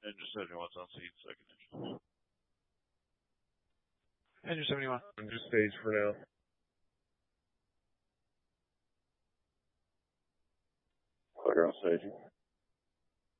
Engine 71's on seat, second engine. Engine 71. Just stage for now. Clear on staging.